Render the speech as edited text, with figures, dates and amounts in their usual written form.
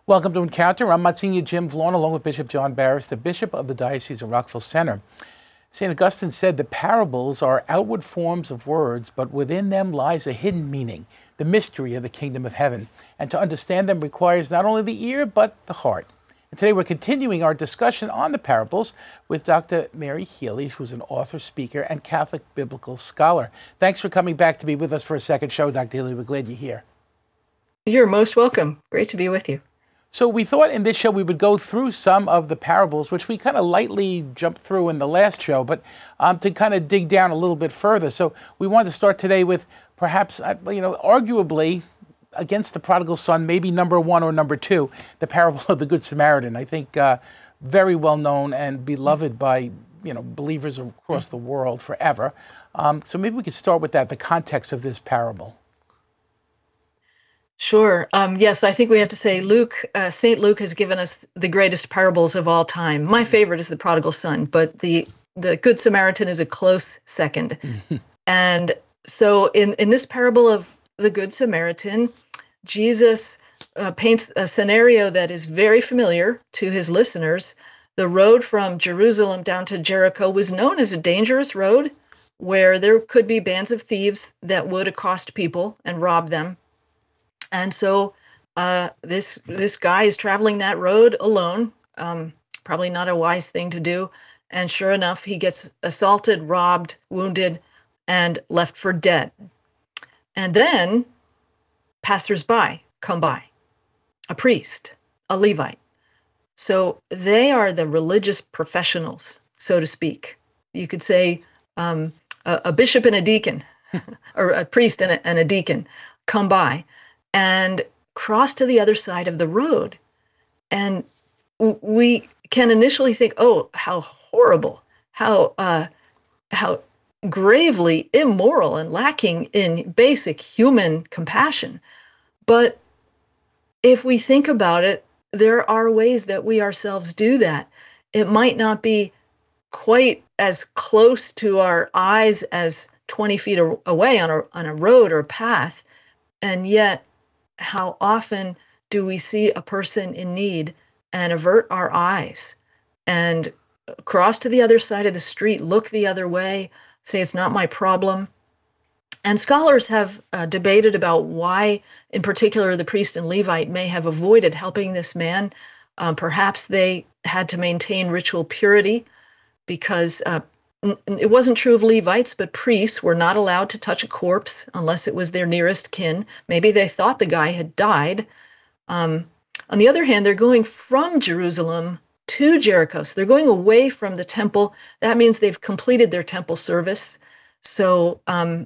Welcome to Encounter. I'm Monsignor Jim Vaughn, along with Bishop John Barris, the Bishop of the Diocese of Rockville Centre. St. Augustine said the parables are outward forms of words, but within them lies a hidden meaning, the mystery of the kingdom of heaven. And to understand them requires not only the ear, but the heart. And today we're continuing our discussion on the parables with Dr. Mary Healy, who's an author, speaker, and Catholic biblical scholar. Thanks for coming back to be with us for a second show, Dr. Healy. We're glad you're here. You're most welcome. Great to be with you. So we thought in this show we would go through some of the parables, which we kind of lightly jumped through in the last show, but to kind of dig down a little bit further. So we wanted to start today with perhaps, arguably against the prodigal son, maybe number one or number two, the parable of the Good Samaritan. I think very well known and beloved by believers across the world forever. So maybe we could start with that, the context of this parable. Sure. Yes, I think we have to say St. Luke has given us the greatest parables of all time. My favorite is the prodigal son, but the Good Samaritan is a close second. And so in this parable of the Good Samaritan, Jesus paints a scenario that is very familiar to his listeners. The road from Jerusalem down to Jericho was known as a dangerous road where there could be bands of thieves that would accost people and rob them. And so this guy is traveling that road alone, probably not a wise thing to do. And sure enough, he gets assaulted, robbed, wounded, and left for dead. And then passersby come by, a priest, a Levite. So they are the religious professionals, so to speak. You could say a bishop and a deacon, or a priest and a deacon come by and cross to the other side of the road. And we can initially think, oh, how horrible, how gravely immoral and lacking in basic human compassion. But if we think about it, there are ways that we ourselves do that. It might not be quite as close to our eyes as 20 feet away on a road or path, and yet how often do we see a person in need and avert our eyes and cross to the other side of the street, look the other way, say it's not my problem? And scholars have debated about why, in particular, the priest and Levite may have avoided helping this man. Perhaps they had to maintain ritual purity because it wasn't true of Levites, but priests were not allowed to touch a corpse unless it was their nearest kin. Maybe they thought the guy had died. On the other hand, they're going from Jerusalem to Jericho. So they're going away from the temple. That means they've completed their temple service. So